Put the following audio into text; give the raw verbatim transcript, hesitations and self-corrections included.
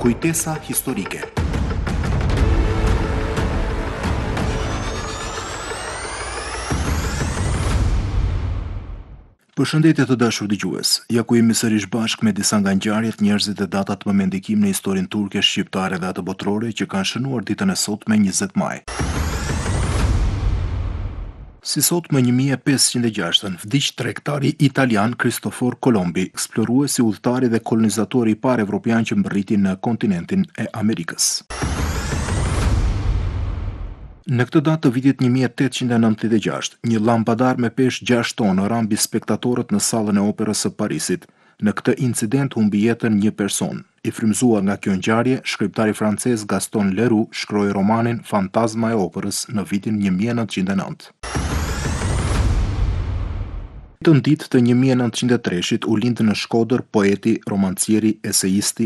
Kujtesa historike. Përshëndetje të dashur dëgjues. Ja ku jemi sërish bashkë me disa nga ngjarjet, njerëzit e datat më me ndikim në historinë turke, shqiptare dhe atë botërore që kanë shënuar ditën e sotme njëzet maj. Si sot më një mijë e pesëqind e gjashtën, vdiq tregtari italian Kristofor Kolombi, eksploruesi, udhëtari dhe kolonizatori i parë evropian që mbërriti në kontinentin e Amerikës. Në këtë datë të vitit një mijë e tetëqind e nëntëdhjetë e gjashtë, një lampadar me peshë gjashtë tonë ra mbi spektatorët në sallën e operës së Parisit. Në këtë incident humbi jetën një person. I frymzuar nga kjo ngjarje, shkriptari francez Gaston Leroux shkroi romanin Fantazma e operës në vitin një mijë e nëntëqind e nëntë. Ditën ditë të një mijë e nëntëqind e treshit u lindë në Shkodër poeti, romancieri, eseisti,